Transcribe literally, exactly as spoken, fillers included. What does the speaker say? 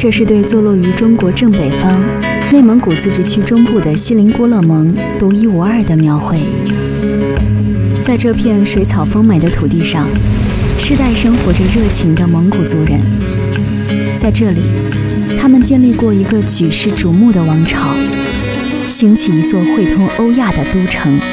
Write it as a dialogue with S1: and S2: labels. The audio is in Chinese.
S1: 这是对坐落于中国正北方、内蒙古自治区中部的锡林郭勒盟独一无二的描绘。在这片水草丰美的土地上，世代生活着热情的蒙古族人。在这里，他们建立过一个举世瞩目的王朝，兴起一座汇通欧亚的都城。